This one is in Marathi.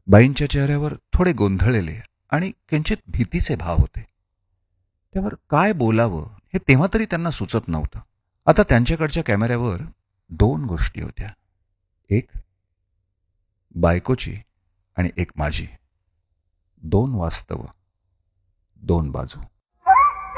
बाईंच्या चेहऱ्यावर थोडे गोंधळलेले आणि किंचित भीतीचे भाव होते. त्यावर काय बोलावं हे तेव्हा तरी त्यांना सुचत नव्हतं. आता त्यांच्याकडच्या कॅमेऱ्यावर दोन गोष्टी होत्या. एक बायकोची आणि एक माझी. दोन वास्तव, दोन बाजू.